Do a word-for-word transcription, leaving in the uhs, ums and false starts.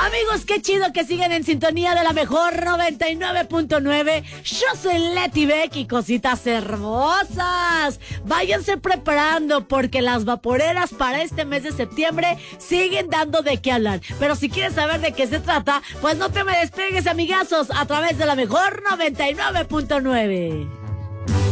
Amigos, qué chido que siguen en sintonía de la mejor noventa y nueve punto nueve. Yo soy Leti Beck y cositas hermosas. Váyanse preparando porque las vaporeras para este mes de septiembre siguen dando de qué hablar. Pero si quieres saber de qué se trata, pues no te me despegues, amigazos, a través de la mejor noventa y nueve punto nueve.